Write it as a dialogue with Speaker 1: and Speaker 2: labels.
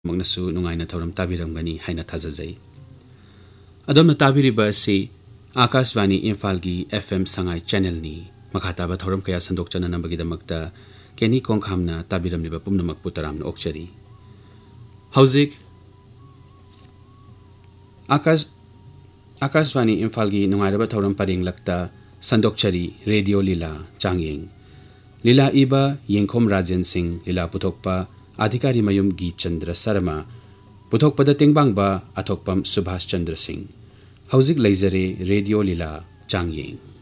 Speaker 1: मगनसु नुंगाइना थौरम ताबिरमगनी हाइना थाजजै अदोमना ताबिरिबा असि आकाशवाणी इम्फाल की FM Sangai channel नि मखाताबा थौरम कया संदोकचना नंबगिदमक्ता केनी कोंखामना ताबिरमनिबा पुमनमकपु तरामना ओक्चरी हौजिक आकाशवाणी इम्फाल की नुंगाइरबा थौरम परिंगलक्ता संदोकचरी रेडियो लीला चांगयेंग लीला इबा येंखोम राजेन सिंह लीला पुथोकपा अधिकारी मयुम गी चंद्र शर्मा पुथोकपदा तेंगबांगबा अथोकपम सुभाष चंद्र सिंह हौजिक लेजरे रेडियो लीला चांगयेंग